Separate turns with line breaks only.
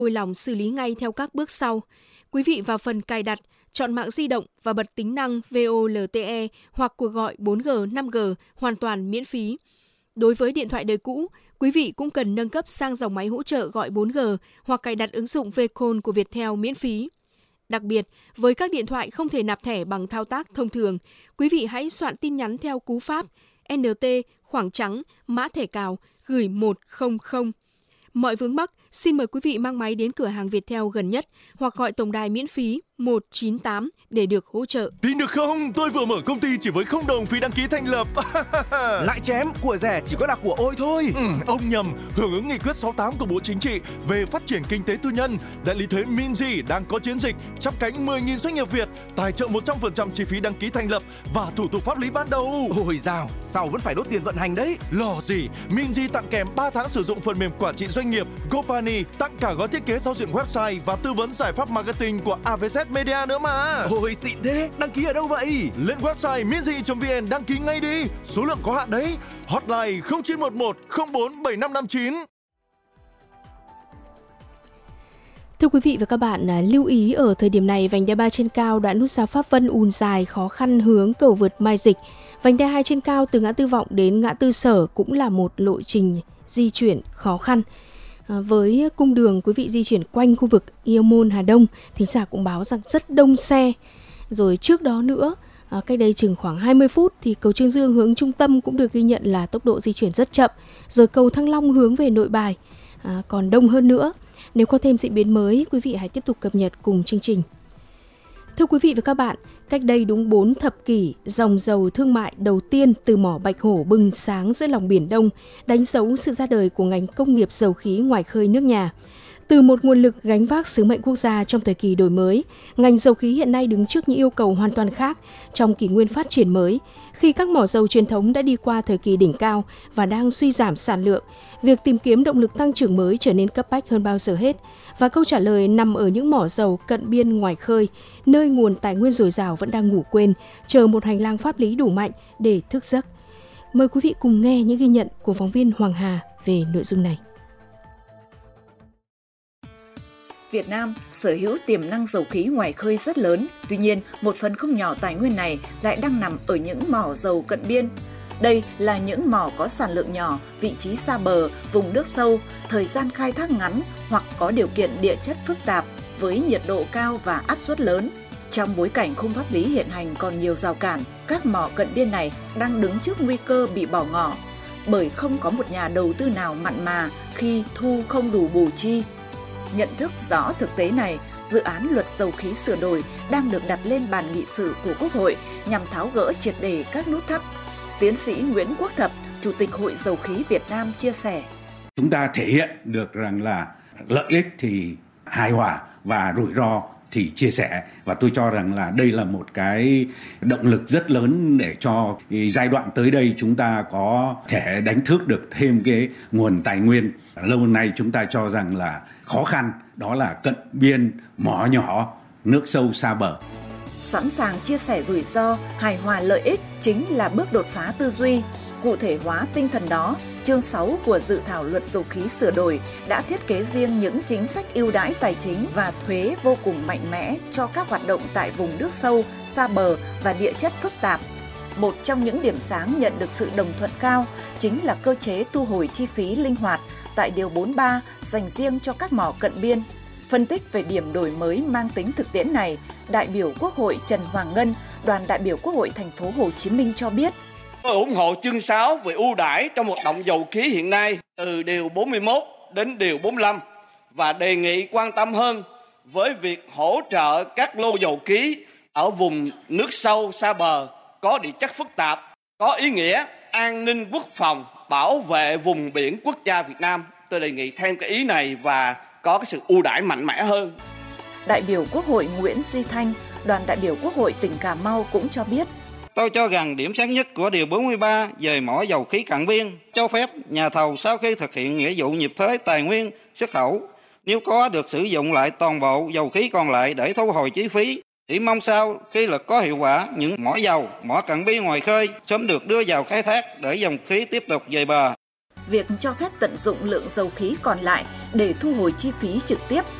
Vui lòng xử lý ngay theo các bước sau. Quý vị vào phần cài đặt, chọn mạng di động và bật tính năng VoLTE hoặc cuộc gọi 4G, 5G hoàn toàn miễn phí. Đối với điện thoại đời cũ, quý vị cũng cần nâng cấp sang dòng máy hỗ trợ gọi 4G hoặc cài đặt ứng dụng Vcall của Viettel miễn phí. Đặc biệt, với các điện thoại không thể nạp thẻ bằng thao tác thông thường, quý vị hãy soạn tin nhắn theo cú pháp NT khoảng trắng mã thẻ cào gửi 100. Mọi vướng mắc, xin mời quý vị mang máy đến cửa hàng Viettel gần nhất hoặc gọi tổng đài miễn phí 198 để được hỗ trợ.
Tin được không? Tôi vừa mở công ty chỉ với 0 đồng phí đăng ký thành lập.
Lại chém, của rẻ chỉ có là của ôi thôi.
Ông nhầm, hưởng ứng nghị quyết 68 của Bộ Chính trị về phát triển kinh tế tư nhân, đại lý thuế Minzy đang có chiến dịch chắp cánh 10.000 doanh nghiệp Việt, tài trợ 100% chi phí đăng ký thành lập và thủ tục pháp lý ban đầu.
Ôi dào, sao vẫn phải đốt tiền vận hành đấy?
Lo gì, Minzy tặng kèm 3 tháng sử dụng phần mềm quản trị doanh nghiệp GoPani, tặng cả gói thiết kế giao diện website và tư vấn giải pháp marketing của AVZ Media nữa mà.
Ôi xịn thế, đăng ký ở đâu vậy?
Lên website minzy.vn đăng ký ngay đi, số lượng có hạn đấy. Hotline 0911 04 7559.
Thưa quý vị và các bạn, lưu ý ở thời điểm này, vành đai 3 trên cao đoạn nút giao Pháp Vân ùn dài khó khăn hướng cầu vượt Mai Dịch. Vành đai 2 trên cao từ ngã tư Vọng đến ngã tư Sở cũng là một lộ trình di chuyển khó khăn. Với cung đường quý vị di chuyển quanh khu vực Yêu Môn Hà Đông, thính giả cũng báo rằng rất đông xe. Rồi trước đó nữa, cách đây chừng khoảng 20 phút thì cầu Trương Dương hướng trung tâm cũng được ghi nhận là tốc độ di chuyển rất chậm. Rồi cầu Thăng Long hướng về Nội Bài còn đông hơn nữa. Nếu có thêm diễn biến mới, quý vị hãy tiếp tục cập nhật cùng chương trình. Thưa quý vị và các bạn, cách đây đúng 4 thập kỷ, dòng dầu thương mại đầu tiên từ mỏ Bạch Hổ bừng sáng giữa lòng Biển Đông, đánh dấu sự ra đời của ngành công nghiệp dầu khí ngoài khơi nước nhà. Từ một nguồn lực gánh vác sứ mệnh quốc gia trong thời kỳ đổi mới, ngành dầu khí hiện nay đứng trước những yêu cầu hoàn toàn khác trong kỷ nguyên phát triển mới. Khi các mỏ dầu truyền thống đã đi qua thời kỳ đỉnh cao và đang suy giảm sản lượng, việc tìm kiếm động lực tăng trưởng mới trở nên cấp bách hơn bao giờ hết. Và câu trả lời nằm ở những mỏ dầu cận biên ngoài khơi, nơi nguồn tài nguyên dồi dào vẫn đang ngủ quên, chờ một hành lang pháp lý đủ mạnh để thức giấc. Mời quý vị cùng nghe những ghi nhận của phóng viên Hoàng Hà về nội dung này.
Việt Nam sở hữu tiềm năng dầu khí ngoài khơi rất lớn, tuy nhiên một phần không nhỏ tài nguyên này lại đang nằm ở những mỏ dầu cận biên. Đây là những mỏ có sản lượng nhỏ, vị trí xa bờ, vùng nước sâu, thời gian khai thác ngắn hoặc có điều kiện địa chất phức tạp với nhiệt độ cao và áp suất lớn. Trong bối cảnh khung pháp lý hiện hành còn nhiều rào cản, các mỏ cận biên này đang đứng trước nguy cơ bị bỏ ngỏ, bởi không có một nhà đầu tư nào mặn mà khi thu không đủ bù chi. Nhận thức rõ thực tế này, dự án luật dầu khí sửa đổi đang được đặt lên bàn nghị sự của Quốc hội nhằm tháo gỡ triệt để các nút thắt. Tiến sĩ Nguyễn Quốc Thập, Chủ tịch Hội Dầu khí Việt Nam chia sẻ.
Chúng ta thể hiện được rằng là lợi ích thì hài hòa và rủi ro thì chia sẻ, và tôi cho rằng là đây là một cái động lực rất lớn để cho giai đoạn tới đây chúng ta có thể đánh thức được thêm cái nguồn tài nguyên lâu nay chúng ta cho rằng là khó khăn, đó là cận biên, mỏ nhỏ, nước sâu xa bờ.
Sẵn sàng chia sẻ rủi ro, hài hòa lợi ích chính là bước đột phá tư duy. Cụ thể hóa tinh thần đó, chương 6 của dự thảo luật dầu khí sửa đổi đã thiết kế riêng những chính sách ưu đãi tài chính và thuế vô cùng mạnh mẽ cho các hoạt động tại vùng nước sâu, xa bờ và địa chất phức tạp. Một trong những điểm sáng nhận được sự đồng thuận cao chính là cơ chế thu hồi chi phí linh hoạt tại Điều 43 dành riêng cho các mỏ cận biên. Phân tích về điểm đổi mới mang tính thực tiễn này, đại biểu Quốc hội Trần Hoàng Ngân, đoàn đại biểu Quốc hội thành phố Hồ Chí Minh cho biết:
Tôi ủng hộ chương 6 về ưu đãi trong hoạt động dầu khí hiện nay từ điều 41 đến điều 45 và đề nghị quan tâm hơn với việc hỗ trợ các lô dầu khí ở vùng nước sâu xa bờ có địa chất phức tạp, có ý nghĩa an ninh quốc phòng, bảo vệ vùng biển quốc gia Việt Nam. Tôi đề nghị thêm cái ý này và có cái sự ưu đãi mạnh mẽ hơn.
Đại biểu Quốc hội Nguyễn Duy Thanh, đoàn đại biểu Quốc hội tỉnh Cà Mau cũng cho biết:
Tôi cho rằng điểm sáng nhất của Điều 43 về mỏ dầu khí cận biên cho phép nhà thầu sau khi thực hiện nghĩa vụ nộp thuế tài nguyên xuất khẩu, nếu có được sử dụng lại toàn bộ dầu khí còn lại để thu hồi chi phí. Chỉ mong sao khi luật có hiệu quả, những mỏ dầu, mỏ cận biên ngoài khơi sớm được đưa vào khai thác để dòng khí tiếp tục về bờ.
Việc cho phép tận dụng lượng dầu khí còn lại để thu hồi chi phí trực tiếp